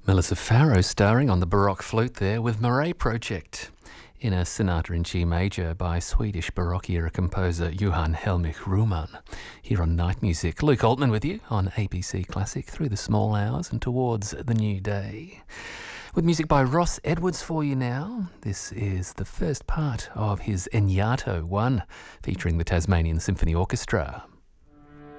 Melissa Farrow starring on the Baroque flute there with Murray Project in a sonata in G major by Swedish Baroque era composer Johann Helmich Ruhmann. Here on Night Music, Luke Altman with you on ABC Classic through the small hours and towards the new day. With music by Ross Edwards for you now. This is the first part of his Enyato 1 featuring the Tasmanian Symphony Orchestra.